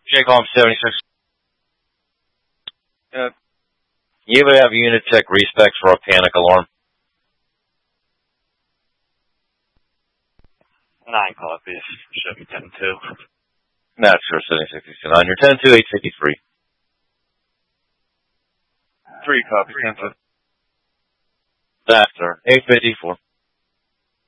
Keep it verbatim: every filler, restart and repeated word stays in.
Jake Holmes, seventy-six. Yeah. You would have Unitech respecs for a panic alarm. Nine copies. Chevy ten two. That's your seventy sixty-nine. Your ten two, eight fifty-three. Three copies, ten two. That's sir. eight fifty-four.